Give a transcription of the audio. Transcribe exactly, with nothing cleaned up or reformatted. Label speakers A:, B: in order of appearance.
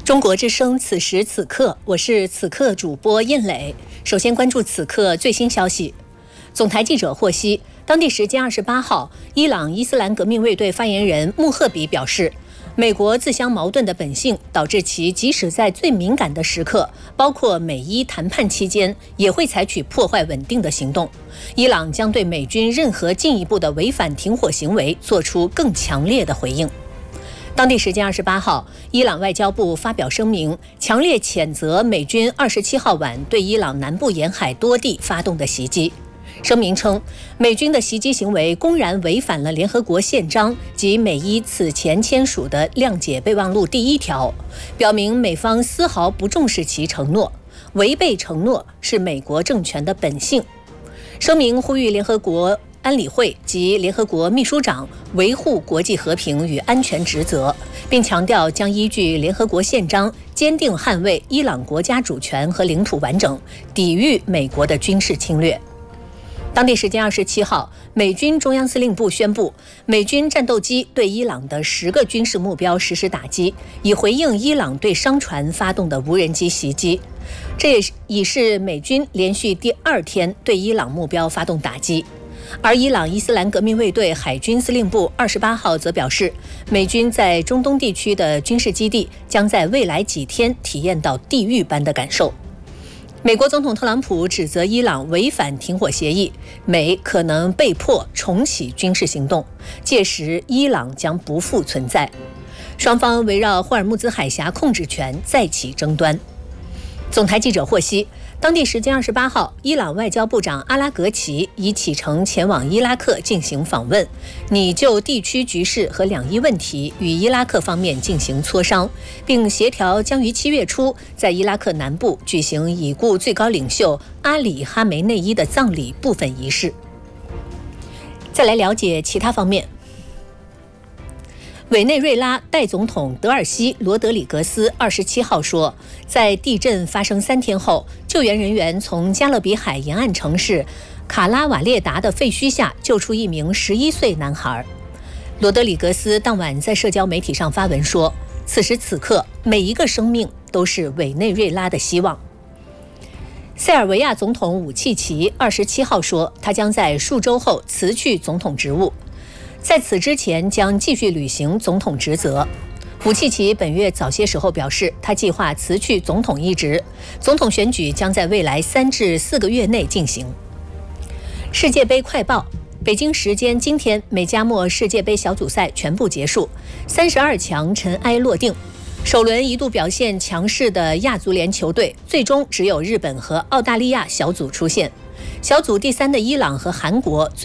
A: 中国之声，此时此刻，我是此刻主播印磊。首先关注此刻最新消息。总台记者获悉，当地时间二十八号，伊朗伊斯兰革命卫队发言人穆赫比表示，美国自相矛盾的本性导致其即使在最敏感的时刻，包括美伊谈判期间，也会采取破坏稳定的行动。伊朗将对美军任何进一步的违反停火行为做出更强烈的回应。当地时间二十八号，伊朗外交部发表声明，强烈谴责美军二十七号晚对伊朗南部沿海多地发动的袭击。声明称，美军的袭击行为公然违反了联合国宪章及美伊此前签署的谅解备忘录第一条，表明美方丝毫不重视其承诺，违背承诺是美国政权的本性。声明呼吁联合国安理会及联合国秘书长维护国际和平与安全职责，并强调将依据联合国宪章坚定捍卫伊朗国家主权和领土完整，抵御美国的军事侵略。当地时间二十七号，美军中央司令部宣布，美军战斗机对伊朗的十个军事目标实施打击，以回应伊朗对商船发动的无人机袭击。这也已是美军连续第二天对伊朗目标发动打击。而伊朗伊斯兰革命卫队海军司令部二十八号则表示，美军在中东地区的军事基地将在未来几天体验到地狱般的感受。美国总统特朗普指责伊朗违反停火协议，美可能被迫重启军事行动，届时伊朗将不复存在。双方围绕霍尔木兹海峡控制权再起争端。总台记者获悉，当地时间二十八号，伊朗外交部长阿拉格齐已启程前往伊拉克进行访问，拟就地区局势和两伊问题与伊拉克方面进行磋商，并协调将于七月初在伊拉克南部举行已故最高领袖阿里哈梅内伊的葬礼部分仪式。再来了解其他方面。委内瑞拉代总统德尔西罗德里格斯二十七号说，在地震发生三天后，救援人员从加勒比海沿岸城市卡拉瓦列达的废墟下救出一名十一岁男孩。罗德里格斯当晚在社交媒体上发文说，此时此刻，每一个生命都是委内瑞拉的希望。塞尔维亚总统武契奇二十七号说，他将在数周后辞去总统职务，在此之前将继续履行总统职责。武契奇本月早些时候表示，他计划辞去总统一职，总统选举将在未来三至四个月内进行。世界杯快报：北京时间今天，美加墨世界杯小组赛全部结束，三十二强尘埃落定。首轮一度表现强势的亚足联球队，最终只有日本和澳大利亚小组出现。小组第三的伊朗和韩国